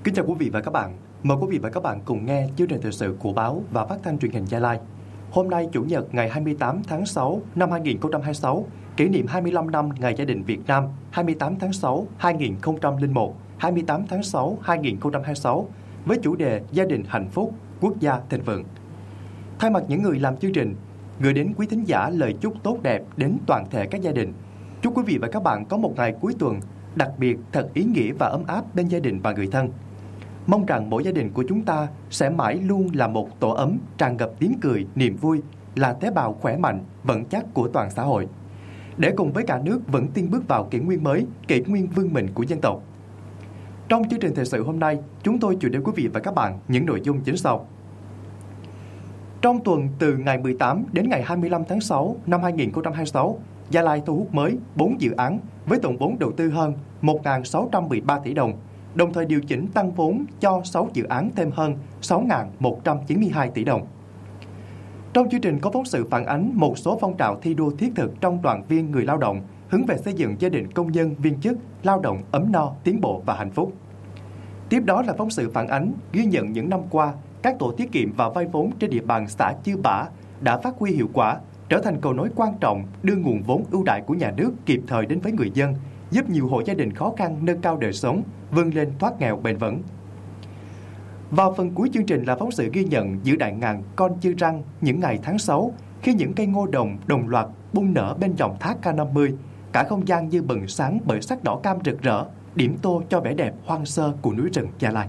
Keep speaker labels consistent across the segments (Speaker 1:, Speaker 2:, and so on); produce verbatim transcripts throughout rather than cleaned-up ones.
Speaker 1: Kính chào quý vị và các bạn. Mời quý vị và các bạn cùng nghe chương trình thời sự của báo và phát thanh truyền hình Gia Lai. Hôm nay Chủ nhật ngày hai mươi tám tháng sáu năm hai nghìn không trăm hai mươi sáu, kỷ niệm hai mươi lăm năm Ngày Gia đình Việt Nam hai mươi tám tháng sáu hai nghìn không trăm lẻ một, hai mươi tám tháng sáu hai nghìn không trăm hai mươi sáu với chủ đề Gia đình hạnh phúc, quốc gia thịnh vượng. Thay mặt những người làm chương trình, gửi đến quý thính giả lời chúc tốt đẹp đến toàn thể các gia đình. Chúc quý vị và các bạn có một ngày cuối tuần đặc biệt, thật ý nghĩa và ấm áp bên gia đình và người thân. Mong rằng mỗi gia đình của chúng ta sẽ mãi luôn là một tổ ấm tràn ngập tiếng cười, niềm vui, là tế bào khỏe mạnh, vững chắc của toàn xã hội. Để cùng với cả nước vững tin bước vào kỷ nguyên mới, kỷ nguyên vươn mình của dân tộc. Trong chương trình thời sự hôm nay, chúng tôi chuyển đến quý vị và các bạn những nội dung chính sau. Trong tuần từ ngày mười tám đến ngày hai mươi lăm tháng sáu năm hai nghìn không trăm hai mươi sáu, Gia Lai thu hút mới bốn dự án với tổng vốn đầu tư hơn một nghìn sáu trăm mười ba tỷ đồng, đồng thời điều chỉnh tăng vốn cho sáu dự án thêm hơn sáu nghìn một trăm chín mươi hai tỷ đồng. Trong chương trình có phóng sự phản ánh một số phong trào thi đua thiết thực trong đoàn viên người lao động hướng về xây dựng gia đình công nhân viên chức lao động ấm no, tiến bộ và hạnh phúc. Tiếp đó là phóng sự phản ánh ghi nhận những năm qua các tổ tiết kiệm và vay vốn trên địa bàn xã Chư Bả đã phát huy hiệu quả, trở thành cầu nối quan trọng đưa nguồn vốn ưu đãi của nhà nước kịp thời đến với người dân, giúp nhiều hộ gia đình khó khăn nâng cao đời sống, vươn lên thoát nghèo bền vững. Vào phần cuối chương trình là phóng sự ghi nhận giữa đại ngàn con chư răng những ngày tháng sáu, khi những cây ngô đồng đồng loạt bung nở bên dòng thác K năm mươi, cả không gian như bừng sáng bởi sắc đỏ cam rực rỡ, điểm tô cho vẻ đẹp hoang sơ của núi rừng Gia Lai.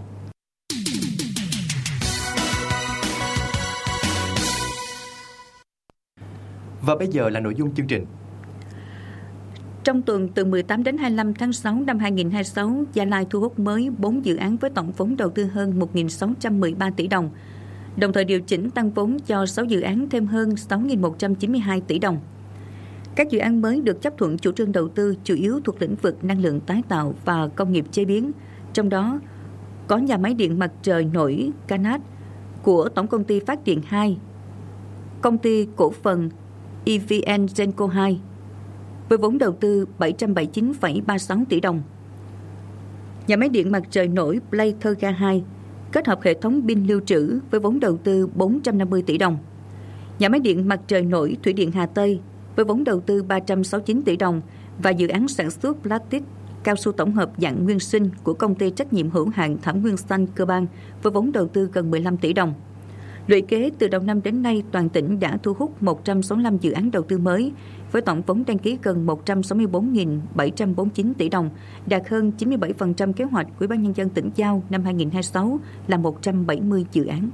Speaker 1: Và bây giờ là nội dung chương trình.
Speaker 2: Trong tuần từ mười tám đến hai mươi lăm tháng sáu năm hai nghìn không trăm hai mươi sáu, Gia Lai thu hút mới bốn dự án với tổng vốn đầu tư hơn một nghìn sáu trăm mười ba tỷ đồng, đồng thời điều chỉnh tăng vốn cho sáu dự án thêm hơn sáu nghìn một trăm chín mươi hai tỷ đồng. Các dự án mới được chấp thuận chủ trương đầu tư chủ yếu thuộc lĩnh vực năng lượng tái tạo và công nghiệp chế biến, trong đó có nhà máy điện mặt trời nổi Canat của Tổng công ty Phát điện hai, công ty cổ phần e vê en Genco hai, với vốn đầu tư bảy trăm bảy mươi chín phẩy ba mươi sáu tỷ đồng. Nhà máy điện mặt trời nổi Pleithega hai kết hợp hệ thống pin lưu trữ với vốn đầu tư bốn trăm năm mươi tỷ đồng. Nhà máy điện mặt trời nổi Thủy điện Hà Tây với vốn đầu tư ba trăm sáu mươi chín tỷ đồng và dự án sản xuất plastic cao su tổng hợp dạng nguyên sinh của công ty trách nhiệm hữu hạn Thảo Nguyên Xanh Cơ Bang với vốn đầu tư gần mười lăm tỷ đồng. Lũy kế từ đầu năm đến nay, toàn tỉnh đã thu hút một trăm sáu mươi lăm dự án đầu tư mới với tổng vốn đăng ký gần một trăm sáu mươi bốn nghìn bảy trăm bốn mươi chín tỷ đồng, đạt hơn chín mươi bảy phần trăm kế hoạch của Ủy ban Nhân dân tỉnh giao năm hai nghìn không trăm hai mươi sáu là một trăm bảy mươi dự án.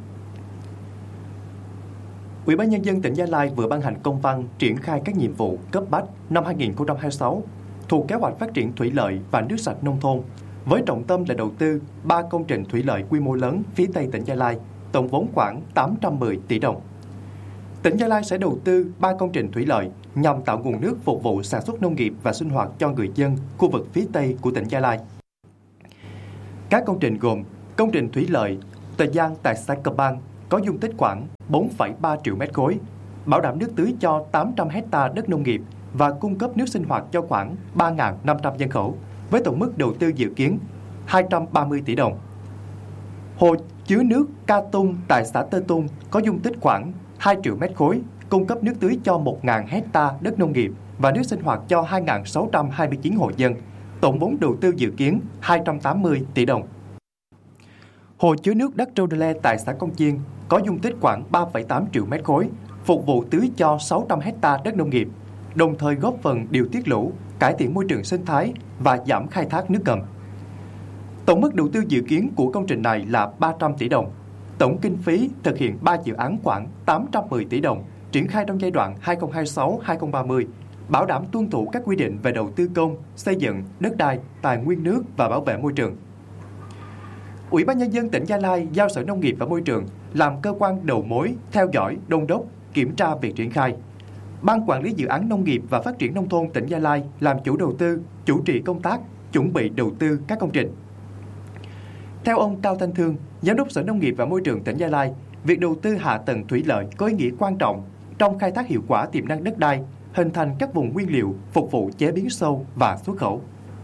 Speaker 1: Ủy ban Nhân dân tỉnh Gia Lai vừa ban hành công văn triển khai các nhiệm vụ cấp bách năm hai nghìn không trăm hai mươi sáu thuộc kế hoạch phát triển thủy lợi và nước sạch nông thôn, với trọng tâm là đầu tư ba công trình thủy lợi quy mô lớn phía Tây tỉnh Gia Lai, tổng vốn khoảng tám trăm mười tỷ đồng. Tỉnh Gia Lai sẽ đầu tư ba công trình thủy lợi nhằm tạo nguồn nước phục vụ sản xuất nông nghiệp và sinh hoạt cho người dân khu vực phía Tây của tỉnh Gia Lai. Các công trình gồm công trình thủy lợi Tờ Giang tại xã Cờ Bang có dung tích khoảng bốn phẩy ba triệu mét khối, bảo đảm nước tưới cho tám trăm hecta đất nông nghiệp và cung cấp nước sinh hoạt cho khoảng ba nghìn năm trăm nhân khẩu, với tổng mức đầu tư dự kiến hai trăm ba mươi tỷ đồng. Hồ chứa nước Ca Tung tại xã Tơ Tung có dung tích khoảng hai triệu mét khối, cung cấp nước tưới cho một nghìn hecta đất nông nghiệp và nước sinh hoạt cho hai nghìn sáu trăm hai mươi chín hộ dân, tổng vốn đầu tư dự kiến hai trăm tám mươi tỷ đồng. Hồ chứa nước Đắc Trâu Đơ Le tại xã Công Chiên có dung tích khoảng ba phẩy tám triệu mét khối, phục vụ tưới cho sáu trăm hecta đất nông nghiệp, đồng thời góp phần điều tiết lũ, cải thiện môi trường sinh thái và giảm khai thác nước ngầm. Tổng mức đầu tư dự kiến của công trình này là ba trăm tỷ đồng. Tổng kinh phí thực hiện ba dự án khoảng tám trăm mười tỷ đồng, triển khai trong giai đoạn hai nghìn không trăm hai mươi sáu đến hai nghìn không trăm ba mươi, bảo đảm tuân thủ các quy định về đầu tư công, xây dựng, đất đai, tài nguyên nước và bảo vệ môi trường. Ủy ban Nhân dân tỉnh Gia Lai giao Sở Nông nghiệp và Môi trường làm cơ quan đầu mối, theo dõi, đôn đốc, kiểm tra việc triển khai. Ban Quản lý Dự án Nông nghiệp và Phát triển Nông thôn tỉnh Gia Lai làm chủ đầu tư, chủ trì công tác, chuẩn bị đầu tư các công trình. Theo ông Cao Thanh Thương, Giám đốc Sở Nông nghiệp và Môi trường tỉnh Gia Lai, việc đầu tư hạ tầng thủy lợi có ý nghĩa quan trọng trong khai thác hiệu quả tiềm năng đất đai, hình thành các vùng nguyên liệu phục vụ chế biến sâu và xuất khẩu.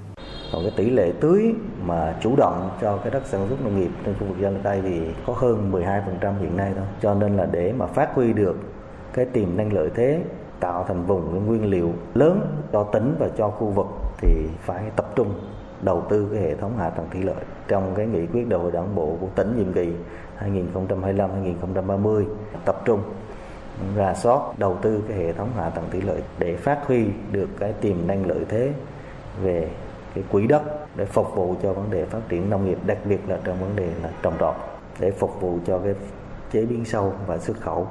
Speaker 3: Còn cái tỷ lệ tưới mà chủ động cho cái đất sản xuất nông nghiệp trên khu vực Gia Lai thì có hơn mười hai phần trăm hiện nay thôi. Cho nên là để mà phát huy được cái tiềm năng lợi thế, tạo thành vùng cái nguyên liệu lớn cho tỉnh và cho khu vực thì phải tập trung đầu tư cái hệ thống hạ tầng thủy lợi. Trong cái nghị quyết đại hội đảng bộ của tỉnh nhiệm kỳ hai nghìn không trăm hai mươi lăm đến hai nghìn không trăm ba mươi, tập trung rà soát đầu tư cái hệ thống hạ tầng thủy lợi để phát huy được cái tiềm năng lợi thế về cái quỹ đất để phục vụ cho vấn đề phát triển nông nghiệp, đặc biệt là trong vấn đề là trồng trọt, để phục vụ cho cái chế biến sâu và xuất khẩu.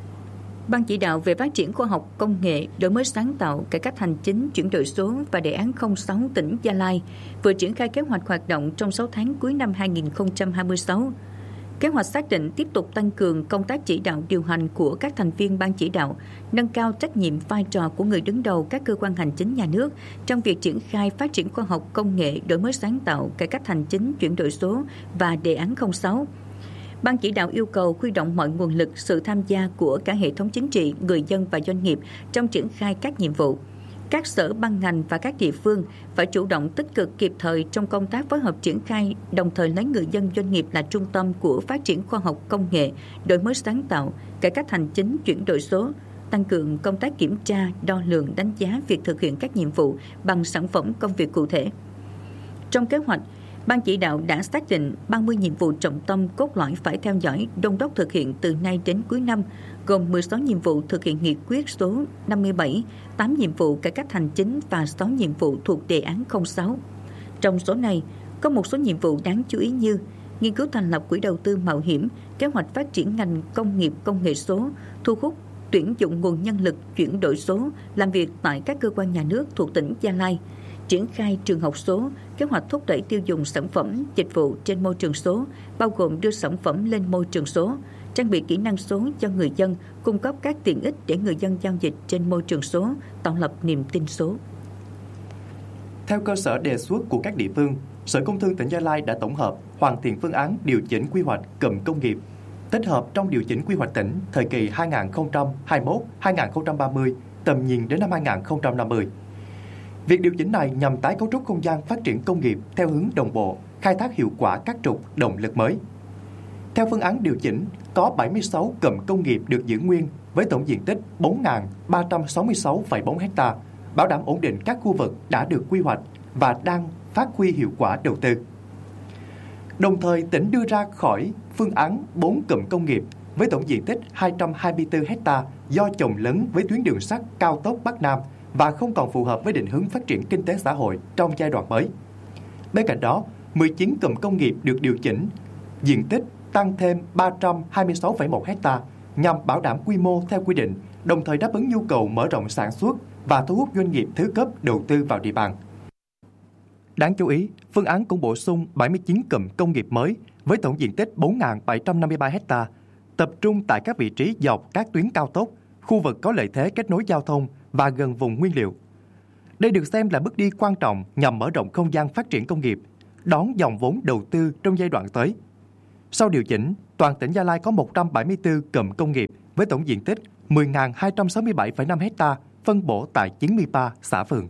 Speaker 2: Ban chỉ đạo về phát triển khoa học công nghệ, đổi mới sáng tạo, cải cách hành chính, chuyển đổi số và đề án không sáu tỉnh Gia Lai vừa triển khai kế hoạch hoạt động trong sáu tháng cuối năm hai nghìn không trăm hai mươi sáu. Kế hoạch xác định tiếp tục tăng cường công tác chỉ đạo điều hành của các thành viên ban chỉ đạo, nâng cao trách nhiệm vai trò của người đứng đầu các cơ quan hành chính nhà nước trong việc triển khai phát triển khoa học công nghệ, đổi mới sáng tạo, cải cách hành chính, chuyển đổi số và đề án không sáu. Ban chỉ đạo yêu cầu huy động mọi nguồn lực, sự tham gia của cả hệ thống chính trị, người dân và doanh nghiệp trong triển khai các nhiệm vụ. Các sở ban ngành và các địa phương phải chủ động tích cực kịp thời trong công tác phối hợp triển khai, đồng thời lấy người dân doanh nghiệp là trung tâm của phát triển khoa học công nghệ, đổi mới sáng tạo, cải cách hành chính, chuyển đổi số, tăng cường công tác kiểm tra, đo lường, đánh giá việc thực hiện các nhiệm vụ bằng sản phẩm công việc cụ thể. Trong kế hoạch, Ban chỉ đạo đã xác định ba mươi nhiệm vụ trọng tâm cốt lõi phải theo dõi, đôn đốc thực hiện từ nay đến cuối năm, gồm mười sáu nhiệm vụ thực hiện nghị quyết số năm mươi bảy, tám nhiệm vụ cải cách hành chính và sáu nhiệm vụ thuộc đề án không sáu. Trong số này, có một số nhiệm vụ đáng chú ý như nghiên cứu thành lập quỹ đầu tư mạo hiểm, kế hoạch phát triển ngành công nghiệp công nghệ số, thu hút, tuyển dụng nguồn nhân lực chuyển đổi số, làm việc tại các cơ quan nhà nước thuộc tỉnh Gia Lai, triển khai trường học số, kế hoạch thúc đẩy tiêu dùng sản phẩm, dịch vụ trên môi trường số, bao gồm đưa sản phẩm lên môi trường số, trang bị kỹ năng số cho người dân, cung cấp các tiện ích để người dân giao dịch trên môi trường số, tạo lập niềm tin số.
Speaker 1: Theo cơ sở đề xuất của các địa phương, Sở Công Thương tỉnh Gia Lai đã tổng hợp, hoàn thiện phương án điều chỉnh quy hoạch cụm công nghiệp, tích hợp trong điều chỉnh quy hoạch tỉnh thời kỳ hai nghìn không trăm hai mươi mốt đến hai nghìn không trăm ba mươi, tầm nhìn đến năm hai nghìn không trăm năm mươi. Việc điều chỉnh này nhằm tái cấu trúc không gian phát triển công nghiệp theo hướng đồng bộ, khai thác hiệu quả các trục động lực mới. Theo phương án điều chỉnh, có bảy mươi sáu cụm công nghiệp được giữ nguyên với tổng diện tích bốn nghìn ba trăm sáu mươi sáu phẩy bốn ha, bảo đảm ổn định các khu vực đã được quy hoạch và đang phát huy hiệu quả đầu tư. Đồng thời, tỉnh đưa ra khỏi phương án bốn cụm công nghiệp với tổng diện tích hai trăm hai mươi tư ha do chồng lấn với tuyến đường sắt cao tốc Bắc Nam và không còn phù hợp với định hướng phát triển kinh tế xã hội trong giai đoạn mới. Bên cạnh đó, mười chín cụm công nghiệp được điều chỉnh, diện tích tăng thêm ba trăm hai mươi sáu phẩy một ha nhằm bảo đảm quy mô theo quy định, đồng thời đáp ứng nhu cầu mở rộng sản xuất và thu hút doanh nghiệp thứ cấp đầu tư vào địa bàn. Đáng chú ý, phương án cũng bổ sung bảy mươi chín cụm công nghiệp mới với tổng diện tích bốn nghìn bảy trăm năm mươi ba ha, tập trung tại các vị trí dọc các tuyến cao tốc, khu vực có lợi thế kết nối giao thông và gần vùng nguyên liệu. Đây được xem là bước đi quan trọng nhằm mở rộng không gian phát triển công nghiệp, đón dòng vốn đầu tư trong giai đoạn tới. Sau điều chỉnh, toàn tỉnh Gia Lai có một trăm bảy mươi tư cụm công nghiệp với tổng diện tích mười nghìn hai trăm sáu mươi bảy phẩy năm ha, phân bổ tại chín mươi ba xã phường.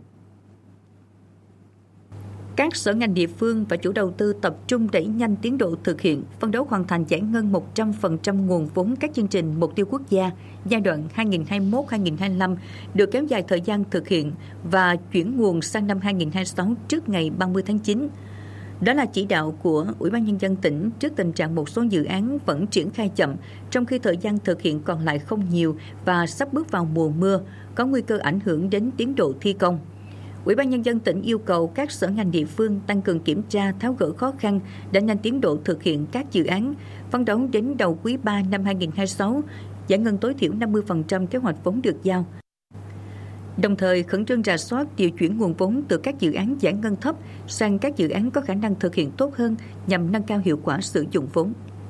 Speaker 2: Các sở ngành địa phương và chủ đầu tư tập trung đẩy nhanh tiến độ thực hiện, phấn đấu hoàn thành giải ngân một trăm phần trăm nguồn vốn các chương trình mục tiêu quốc gia giai đoạn hai nghìn không trăm hai mươi mốt đến hai nghìn không trăm hai mươi lăm được kéo dài thời gian thực hiện và chuyển nguồn sang năm hai nghìn không trăm hai mươi sáu trước ngày ba mươi tháng chín. Đó là chỉ đạo của Ủy ban Nhân dân tỉnh trước tình trạng một số dự án vẫn triển khai chậm, trong khi thời gian thực hiện còn lại không nhiều và sắp bước vào mùa mưa, có nguy cơ ảnh hưởng đến tiến độ thi công. Ủy ban Nhân dân tỉnh yêu cầu các sở ngành địa phương tăng cường kiểm tra, tháo gỡ khó khăn để nhanh tiến độ thực hiện các dự án, phấn đấu đến đầu quý ba năm hai nghìn không trăm hai mươi sáu, giải ngân tối thiểu năm mươi phần trăm kế hoạch vốn được giao. Đồng thời khẩn trương rà soát điều chuyển nguồn vốn từ các dự án giải ngân thấp sang các dự án có khả năng thực hiện tốt hơn nhằm nâng cao hiệu quả sử dụng vốn.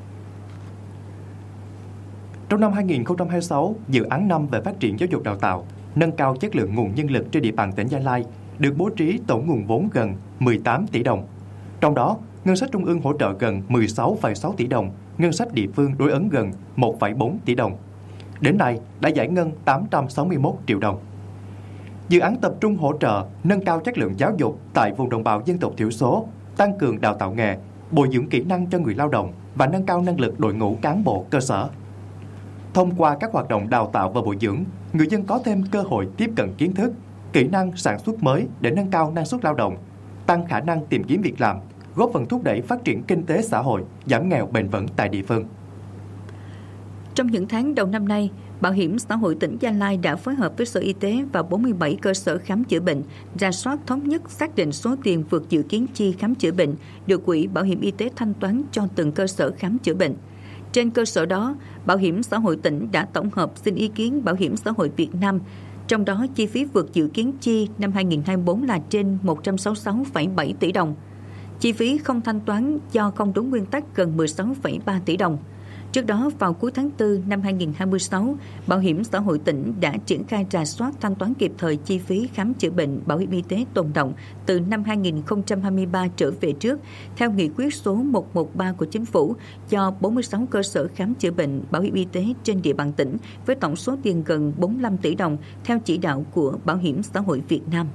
Speaker 1: Trong năm hai nghìn không trăm hai mươi sáu, dự án năm về phát triển giáo dục đào tạo, nâng cao chất lượng nguồn nhân lực trên địa bàn tỉnh Gia Lai được bố trí tổng nguồn vốn gần mười tám tỷ đồng. Trong đó, ngân sách trung ương hỗ trợ gần mười sáu phẩy sáu tỷ đồng, ngân sách địa phương đối ứng gần một phẩy bốn tỷ đồng. Đến nay đã giải ngân tám trăm sáu mươi mốt triệu đồng. Dự án tập trung hỗ trợ nâng cao chất lượng giáo dục tại vùng đồng bào dân tộc thiểu số, tăng cường đào tạo nghề, bồi dưỡng kỹ năng cho người lao động và nâng cao năng lực đội ngũ cán bộ cơ sở. Thông qua các hoạt động đào tạo và bồi dưỡng, người dân có thêm cơ hội tiếp cận kiến thức, kỹ năng sản xuất mới để nâng cao năng suất lao động, tăng khả năng tìm kiếm việc làm, góp phần thúc đẩy phát triển kinh tế xã hội, giảm nghèo bền vững tại địa phương.
Speaker 2: Trong những tháng đầu năm nay, Bảo hiểm xã hội tỉnh Gia Lai đã phối hợp với Sở Y tế và bốn mươi bảy cơ sở khám chữa bệnh, rà soát thống nhất xác định số tiền vượt dự kiến chi khám chữa bệnh được Quỹ Bảo hiểm Y tế thanh toán cho từng cơ sở khám chữa bệnh. Trên cơ sở đó, Bảo hiểm xã hội tỉnh đã tổng hợp xin ý kiến Bảo hiểm xã hội Việt Nam, trong đó chi phí vượt dự kiến chi năm hai nghìn không trăm hai mươi bốn là trên một trăm sáu mươi sáu phẩy bảy tỷ đồng. Chi phí không thanh toán do không đúng nguyên tắc gần mười sáu phẩy ba tỷ đồng. Trước đó, vào cuối tháng tư năm hai nghìn không trăm hai mươi sáu, Bảo hiểm xã hội tỉnh đã triển khai rà soát thanh toán kịp thời chi phí khám chữa bệnh bảo hiểm y tế tồn đọng từ năm hai nghìn không trăm hai mươi ba trở về trước, theo nghị quyết số một một ba của Chính phủ cho bốn mươi sáu cơ sở khám chữa bệnh bảo hiểm y tế trên địa bàn tỉnh với tổng số tiền gần bốn mươi lăm tỷ đồng theo chỉ đạo của Bảo hiểm xã hội Việt Nam.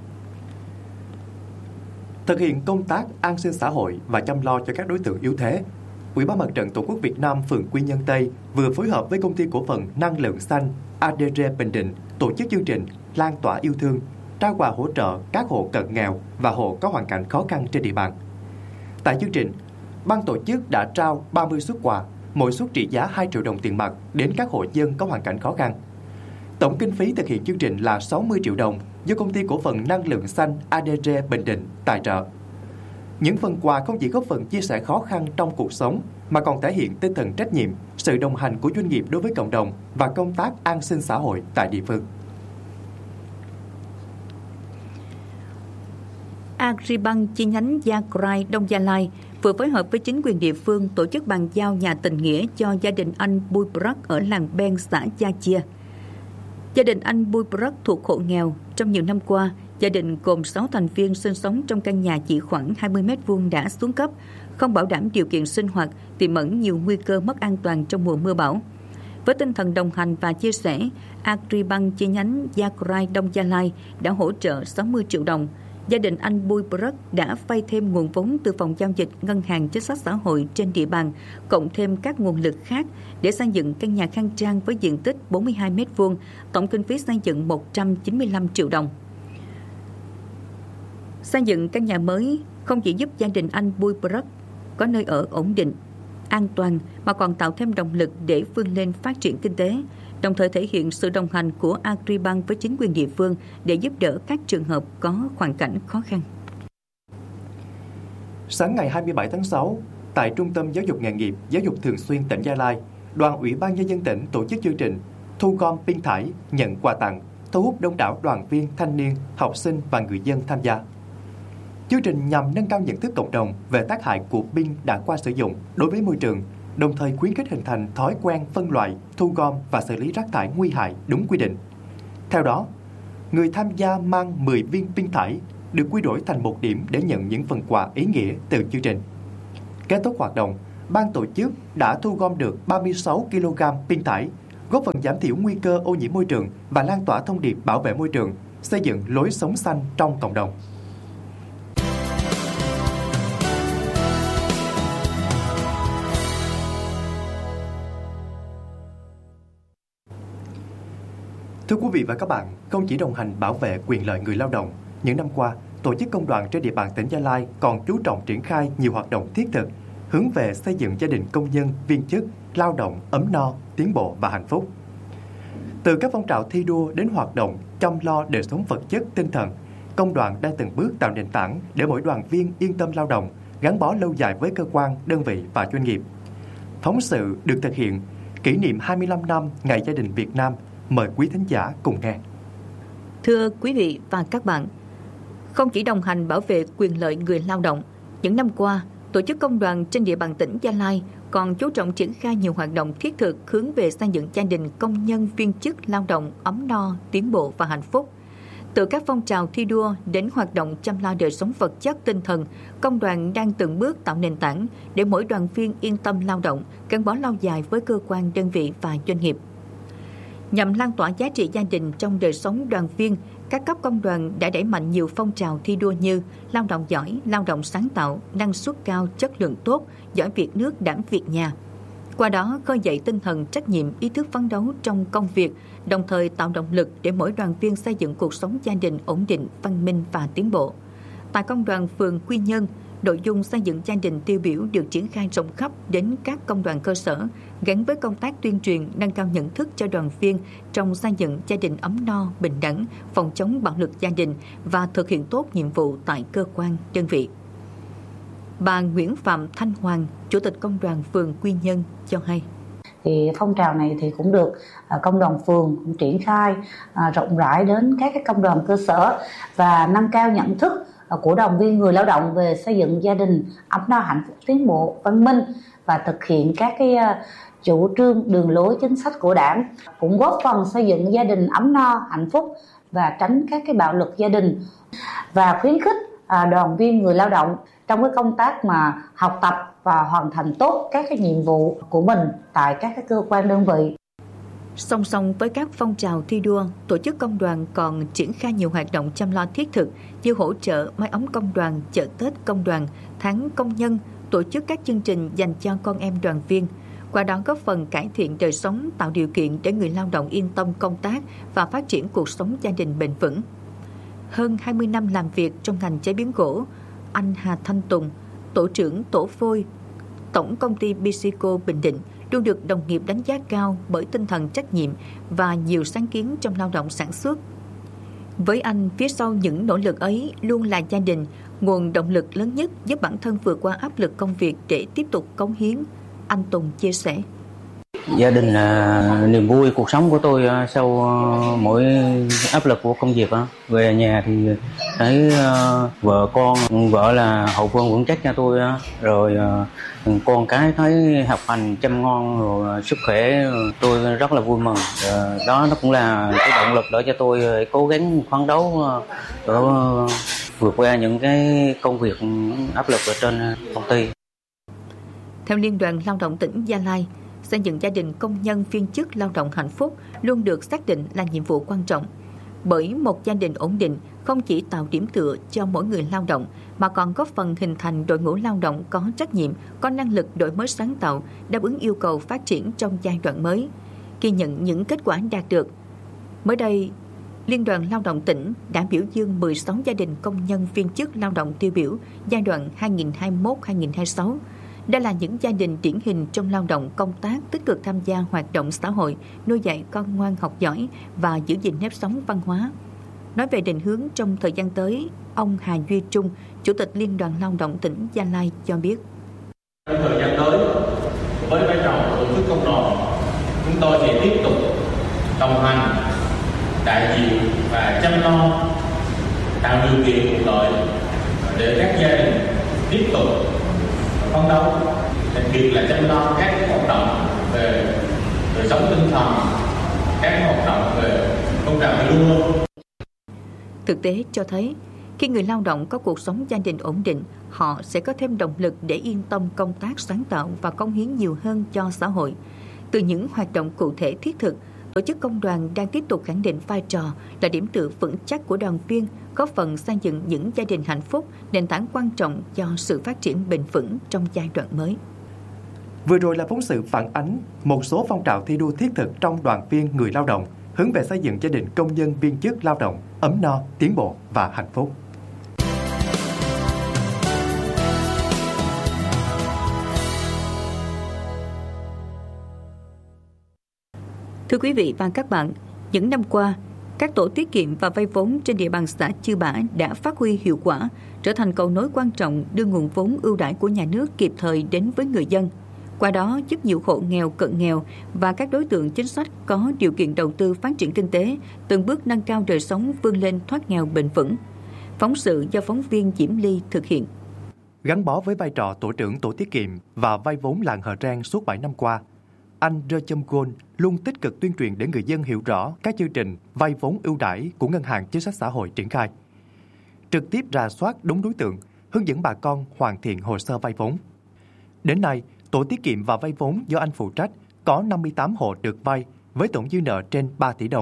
Speaker 1: Thực hiện công tác an sinh xã hội và chăm lo cho các đối tượng yếu thế, Ủy ban Mặt trận Tổ quốc Việt Nam phường Quy Nhơn Tây vừa phối hợp với công ty cổ phần năng lượng xanh a đê rờ Bình Định tổ chức chương trình lan tỏa yêu thương, trao quà hỗ trợ các hộ cận nghèo và hộ có hoàn cảnh khó khăn trên địa bàn. Tại chương trình, ban tổ chức đã trao ba mươi suất quà, mỗi suất trị giá hai triệu đồng tiền mặt đến các hộ dân có hoàn cảnh khó khăn. Tổng kinh phí thực hiện chương trình là sáu mươi triệu đồng do công ty cổ phần năng lượng xanh a đê rờ Bình Định tài trợ. Những phần quà không chỉ góp phần chia sẻ khó khăn trong cuộc sống mà còn thể hiện tinh thần trách nhiệm, sự đồng hành của doanh nghiệp đối với cộng đồng và công tác an sinh xã hội tại địa phương.
Speaker 2: Agribank chi nhánh Gia Grai, Đông Gia Lai vừa phối hợp với chính quyền địa phương tổ chức bàn giao nhà tình nghĩa cho gia đình anh Bui Prak ở làng Ben, xã Gia Chia. Gia đình anh Bui Prak thuộc hộ nghèo. Trong nhiều năm qua, gia đình gồm sáu thành viên sinh sống trong căn nhà chỉ khoảng hai mươi mét vuông đã xuống cấp, không bảo đảm điều kiện sinh hoạt, tiềm ẩn nhiều nguy cơ mất an toàn trong mùa mưa bão. Với tinh thần đồng hành và chia sẻ, Agribank chi nhánh Gia Grai, Đông Gia Lai đã hỗ trợ sáu mươi triệu đồng. Gia đình anh Bui Prak đã vay thêm nguồn vốn từ phòng giao dịch Ngân hàng Chính sách Xã hội trên địa bàn, cộng thêm các nguồn lực khác để xây dựng căn nhà khang trang với diện tích bốn mươi hai mét vuông, tổng kinh phí xây dựng một trăm chín mươi lăm triệu đồng. Xây dựng căn nhà mới không chỉ giúp gia đình anh Bui Prak có nơi ở ổn định, an toàn mà còn tạo thêm động lực để vươn lên phát triển kinh tế, đồng thời thể hiện sự đồng hành của Agribank với chính quyền địa phương để giúp đỡ các trường hợp có hoàn cảnh khó khăn.
Speaker 1: Sáng ngày hai mươi bảy tháng sáu, tại Trung tâm Giáo dục Nghề nghiệp Giáo dục Thường xuyên tỉnh Gia Lai, Đoàn Ủy ban Nhân dân tỉnh tổ chức chương trình thu gom pin thải, nhận quà tặng, thu hút đông đảo đoàn viên, thanh niên, học sinh và người dân tham gia. Chương trình nhằm nâng cao nhận thức cộng đồng về tác hại của pin đã qua sử dụng đối với môi trường, đồng thời khuyến khích hình thành thói quen phân loại, thu gom và xử lý rác thải nguy hại đúng quy định. Theo đó, người tham gia mang mười viên pin thải được quy đổi thành một điểm để nhận những phần quà ý nghĩa từ chương trình. Kết thúc hoạt động, ban tổ chức đã thu gom được ba mươi sáu ki lô gam pin thải, góp phần giảm thiểu nguy cơ ô nhiễm môi trường và lan tỏa thông điệp bảo vệ môi trường, xây dựng lối sống xanh trong cộng đồng. Thưa quý vị và các bạn, không chỉ đồng hành bảo vệ quyền lợi người lao động, những năm qua, tổ chức công đoàn trên địa bàn tỉnh Gia Lai còn chú trọng triển khai nhiều hoạt động thiết thực, hướng về xây dựng gia đình công nhân, viên chức, lao động, ấm no, tiến bộ và hạnh phúc. Từ các phong trào thi đua đến hoạt động chăm lo đời sống vật chất, tinh thần, công đoàn đang từng bước tạo nền tảng để mỗi đoàn viên yên tâm lao động, gắn bó lâu dài với cơ quan, đơn vị và doanh nghiệp. Phóng sự được thực hiện kỷ niệm hai mươi lăm năm Ngày Gia đình Việt Nam. Mời quý thính giả cùng nghe.
Speaker 2: Thưa quý vị và các bạn, không chỉ đồng hành bảo vệ quyền lợi người lao động, những năm qua, tổ chức công đoàn trên địa bàn tỉnh Gia Lai còn chú trọng triển khai nhiều hoạt động thiết thực hướng về xây dựng gia đình công nhân, viên chức, lao động ấm no, tiến bộ và hạnh phúc. Từ các phong trào thi đua đến hoạt động chăm lo đời sống vật chất tinh thần, công đoàn đang từng bước tạo nền tảng để mỗi đoàn viên yên tâm lao động, gắn bó lâu dài với cơ quan, đơn vị và doanh nghiệp. Nhằm lan tỏa giá trị gia đình trong đời sống đoàn viên, các cấp công đoàn đã đẩy mạnh nhiều phong trào thi đua như lao động giỏi, lao động sáng tạo, năng suất cao, chất lượng tốt, giỏi việc nước, đảm việc nhà. Qua đó khơi dậy tinh thần trách nhiệm, ý thức phấn đấu trong công việc, đồng thời tạo động lực để mỗi đoàn viên xây dựng cuộc sống gia đình ổn định, văn minh và tiến bộ. Tại công đoàn phường Quy Nhơn, nội dung xây dựng gia đình tiêu biểu được triển khai rộng khắp đến các công đoàn cơ sở, gắn với công tác tuyên truyền, nâng cao nhận thức cho đoàn viên trong xây dựng gia đình ấm no, bình đẳng, phòng chống bạo lực gia đình và thực hiện tốt nhiệm vụ tại cơ quan, đơn vị. Bà Nguyễn Phạm Thanh Hoàng, Chủ tịch Công đoàn phường Quy Nhơn cho hay.
Speaker 4: Thì phong trào này thì cũng được công đoàn phường cũng triển khai rộng rãi đến các cái công đoàn cơ sở và nâng cao nhận thức của đoàn viên người lao động về xây dựng gia đình ấm no, hạnh phúc, tiến bộ, văn minh và thực hiện các cái chủ trương, đường lối, chính sách của Đảng, cũng góp phần xây dựng gia đình ấm no, hạnh phúc và tránh các cái bạo lực gia đình, và khuyến khích đoàn viên người lao động trong cái công tác mà học tập và hoàn thành tốt các cái nhiệm vụ của mình tại các cái cơ quan đơn vị.
Speaker 2: Song song với các phong trào thi đua, tổ chức công đoàn còn triển khai nhiều hoạt động chăm lo thiết thực như hỗ trợ mái ấm công đoàn, chợ Tết công đoàn, tháng công nhân, tổ chức các chương trình dành cho con em đoàn viên. Qua đó góp phần cải thiện đời sống, tạo điều kiện để người lao động yên tâm công tác và phát triển cuộc sống gia đình bền vững. Hơn hai mươi năm làm việc trong ngành chế biến gỗ, anh Hà Thanh Tùng, tổ trưởng tổ phôi Tổng công ty Bisico Bình Định, luôn được đồng nghiệp đánh giá cao bởi tinh thần trách nhiệm và nhiều sáng kiến trong lao động sản xuất. Với anh, phía sau những nỗ lực ấy luôn là gia đình, nguồn động lực lớn nhất giúp bản thân vượt qua áp lực công việc để tiếp tục cống hiến. Anh Tùng chia sẻ.
Speaker 5: Gia đình là niềm vui cuộc sống của tôi sau mỗi áp lực của công việc. Về nhà thì thấy vợ con, vợ là hậu phương vững chắc cho tôi, rồi con cái thấy học hành chăm ngon, rồi sức khỏe, tôi rất là vui mừng. Đó nó cũng là cái động lực để cho tôi cố gắng phấn đấu để vượt qua những cái công việc áp lực ở trên công ty.
Speaker 2: Theo Liên đoàn Lao động tỉnh Gia Lai, xây dựng gia đình công nhân viên chức lao động hạnh phúc luôn được xác định là nhiệm vụ quan trọng. Bởi một gia đình ổn định không chỉ tạo điểm tựa cho mỗi người lao động mà còn góp phần hình thành đội ngũ lao động có trách nhiệm, có năng lực đổi mới sáng tạo, đáp ứng yêu cầu phát triển trong giai đoạn mới. Ghi nhận những kết quả đạt được, mới đây, Liên đoàn Lao động tỉnh đã biểu dương mười sáu gia đình công nhân viên chức lao động tiêu biểu giai đoạn hai nghìn không trăm hai mươi mốt đến hai nghìn không trăm hai mươi sáu. Đây là những gia đình điển hình trong lao động công tác, tích cực tham gia hoạt động xã hội, nuôi dạy con ngoan học giỏi và giữ gìn nếp sống văn hóa. Nói về định hướng trong thời gian tới, ông Hà Duy Trung, Chủ tịch Liên đoàn Lao động tỉnh Gia Lai cho biết.
Speaker 6: Trong thời gian tới, với vai trò tổ chức công đoàn, chúng tôi sẽ tiếp tục đồng hành, đại diện và chăm lo, tạo điều kiện thuận lợi để các gia đình tiếp tục phấn đấu, đặc biệt là chăm lo các hoạt động về đời sống tinh thần, các hoạt động về phong trào thi đua.
Speaker 2: Thực tế cho thấy, khi người lao động có cuộc sống gia đình ổn định, họ sẽ có thêm động lực để yên tâm công tác sáng tạo và cống hiến nhiều hơn cho xã hội. Từ những hoạt động cụ thể thiết thực, tổ chức công đoàn đang tiếp tục khẳng định vai trò là điểm tựa vững chắc của đoàn viên, góp phần xây dựng những gia đình hạnh phúc, nền tảng quan trọng cho sự phát triển bền vững trong giai đoạn mới.
Speaker 1: Vừa rồi là phóng sự phản ánh một số phong trào thi đua thiết thực trong đoàn viên người lao động, hướng về xây dựng gia đình công nhân viên chức lao động ấm no, tiến bộ và hạnh phúc.
Speaker 2: Thưa quý vị và các bạn, những năm qua, các tổ tiết kiệm và vay vốn trên địa bàn xã Chư Bả đã phát huy hiệu quả, trở thành cầu nối quan trọng đưa nguồn vốn ưu đãi của nhà nước kịp thời đến với người dân. Qua đó giúp nhiều hộ nghèo, cận nghèo và các đối tượng chính sách có điều kiện đầu tư phát triển kinh tế, từng bước nâng cao đời sống, vươn lên thoát nghèo bền vững. Phóng sự do phóng viên Diễm Ly thực hiện.
Speaker 1: Gắn bó với vai trò tổ trưởng tổ tiết kiệm và vay vốn làng Hờ Rang suốt bảy năm qua, anh Rơ Châm Gôn luôn tích cực tuyên truyền để người dân hiểu rõ các chương trình vay vốn ưu đãi của Ngân hàng Chính sách Xã hội triển khai. Trực tiếp rà soát đúng đối tượng, hướng dẫn bà con hoàn thiện hồ sơ vay vốn. Đến nay, tổ tiết kiệm và vay vốn do anh phụ trách có năm mươi tám hộ được vay với tổng dư nợ trên ba tỷ đồng,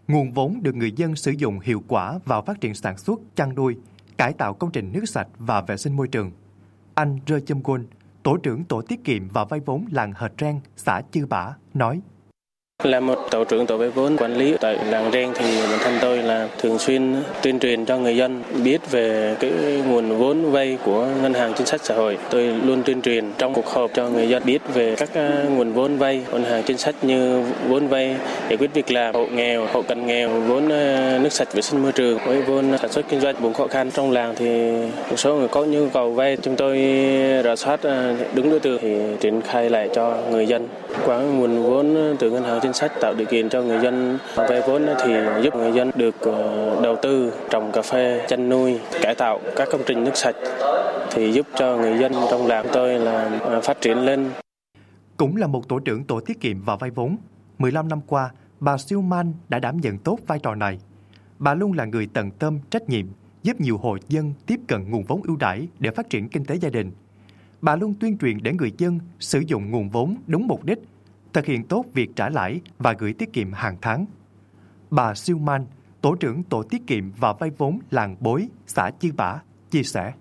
Speaker 1: nguồn vốn được người dân sử dụng hiệu quả vào phát triển sản xuất, chăn nuôi, cải tạo công trình nước sạch và vệ sinh môi trường. Anh Rơ Châm Quân, tổ trưởng tổ tiết kiệm và vay vốn làng Hờ Trang, xã Chư Bả nói:
Speaker 7: Là một tổ trưởng tổ vay vốn quản lý tại làng Reng thì bản thân tôi là thường xuyên tuyên truyền cho người dân biết về cái nguồn vốn vay của Ngân hàng Chính sách Xã hội. Tôi luôn tuyên truyền trong cuộc họp cho người dân biết về các nguồn vốn vay Ngân hàng Chính sách như vốn vay giải quyết việc làm, hộ nghèo, hộ cận nghèo, vốn nước sạch vệ sinh môi trường, với vốn sản xuất kinh doanh. Vùng khó khăn trong làng thì một số người có nhu cầu vay, chúng tôi rà soát đúng đối tượng thì triển khai lại cho người dân. Qua nguồn vốn từ Ngân hàng Chính sách tạo điều kiện cho người dân vay vốn thì giúp người dân được đầu tư trồng cà phê, chăn nuôi, cải tạo các công trình nước sạch thì giúp cho người dân trong làng tôi là phát triển lên.
Speaker 1: Cũng là một tổ trưởng tổ tiết kiệm và vay vốn, mười lăm năm qua, bà Siêu Man đã đảm nhận tốt vai trò này. Bà luôn là người tận tâm, trách nhiệm, giúp nhiều hộ dân tiếp cận nguồn vốn ưu đãi để phát triển kinh tế gia đình. Bà luôn tuyên truyền để người dân sử dụng nguồn vốn đúng mục đích, thực hiện tốt việc trả lãi và gửi tiết kiệm hàng tháng. Bà Siêu Man, tổ trưởng tổ tiết kiệm và vay vốn làng Bối, xã Chư Bả, chia sẻ: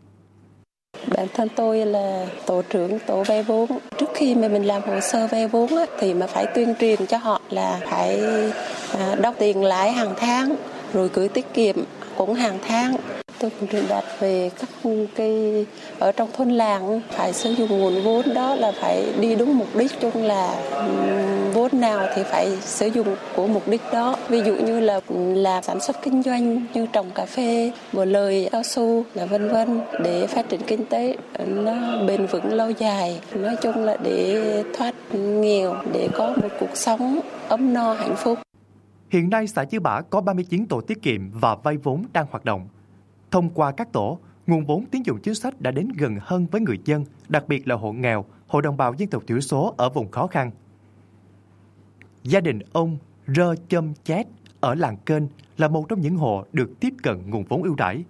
Speaker 8: Bản thân tôi là tổ trưởng tổ vay vốn. Trước khi mà mình làm hồ sơ vay vốn á, thì mà phải tuyên truyền cho họ là phải à, đóng tiền lãi hàng tháng, rồi gửi tiết kiệm cũng hàng tháng. Tôi cũng truyền đạt về các cái ở trong thôn làng phải sử dụng nguồn vốn đó là phải đi đúng mục đích, chung là vốn nào thì phải sử dụng của mục đích đó. Ví dụ như là làm sản xuất kinh doanh như trồng cà phê, bờ lời, cao su là vân vân để phát triển kinh tế nó bền vững lâu dài. Nói chung là để thoát nghèo, để có một cuộc sống ấm no hạnh phúc.
Speaker 1: Hiện nay xã Chư Bả có ba mươi chín tổ tiết kiệm và vay vốn đang hoạt động. Thông qua các tổ, nguồn vốn tín dụng chính sách đã đến gần hơn với người dân, đặc biệt là hộ nghèo, hộ đồng bào dân tộc thiểu số ở vùng khó khăn. Gia đình ông Rơ Châm Chét ở làng Kênh là một trong những hộ được tiếp cận nguồn vốn ưu đãi.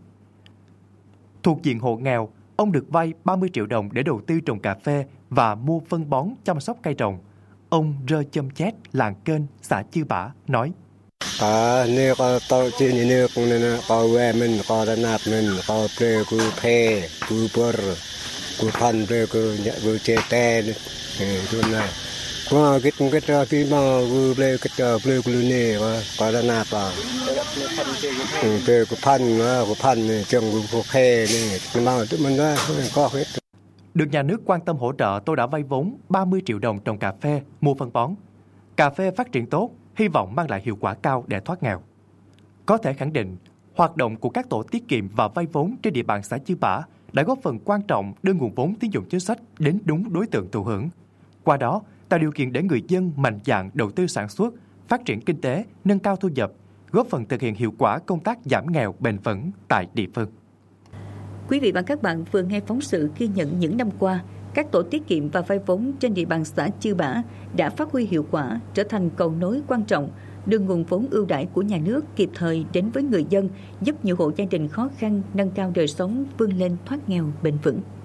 Speaker 1: Thuộc diện hộ nghèo, ông được vay ba mươi triệu đồng để đầu tư trồng cà phê và mua phân bón chăm sóc cây trồng. Ông Rơ Châm Chét, làng Kênh, xã Chư Bả nói:
Speaker 9: À, nếu có tàu trên thì nếu cũng nên có về mình, có đàn nạp mình, có bê cụ phê, cụ bơ, cụ phân bê cụ nhận cụ chế tê, chỗ này. Qua cái cái trò phim mà cụ bê cái bê cụ nè, có đàn nạp à. Bê cụ phân, cụ phân, chồng cụ phê này, nhưng mà tụi mình đó có hết.
Speaker 1: Được nhà nước quan tâm hỗ trợ, tôi đã vay vốn ba mươi triệu đồng trồng cà phê, mua phân bón. Cà phê phát triển tốt, hy vọng mang lại hiệu quả cao để thoát nghèo. Có thể khẳng định, hoạt động của các tổ tiết kiệm và vay vốn trên địa bàn xã Chư Bả đã góp phần quan trọng đưa nguồn vốn tín dụng chính sách đến đúng đối tượng thụ hưởng. Qua đó, tạo điều kiện để người dân mạnh dạn đầu tư sản xuất, phát triển kinh tế, nâng cao thu nhập, góp phần thực hiện hiệu quả công tác giảm nghèo bền vững tại địa phương.
Speaker 2: Quý vị và các bạn vừa nghe phóng sự ghi nhận những năm qua, các tổ tiết kiệm và vay vốn trên địa bàn xã Chư Bả đã phát huy hiệu quả, trở thành cầu nối quan trọng, đưa nguồn vốn ưu đãi của nhà nước kịp thời đến với người dân, giúp nhiều hộ gia đình khó khăn nâng cao đời sống, vươn lên thoát nghèo bền vững.